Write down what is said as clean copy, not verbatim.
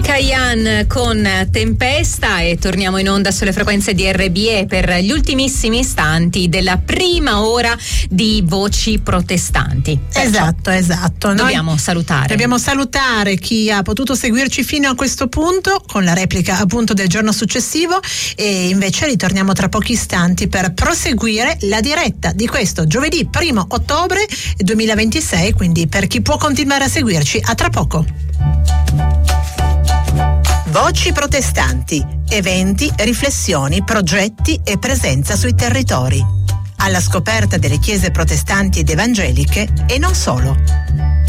Kayan con Tempesta e torniamo in onda sulle frequenze di RBE per gli ultimissimi istanti della prima ora di Voci Protestanti. Esatto. Dobbiamo salutare chi ha potuto seguirci fino a questo punto con la replica appunto del giorno successivo, e invece ritorniamo tra pochi istanti per proseguire la diretta di questo giovedì 1 ottobre 2026, quindi per chi può continuare a seguirci, a tra poco. Voci Protestanti, eventi, riflessioni, progetti e presenza sui territori. Alla scoperta delle chiese protestanti ed evangeliche e non solo.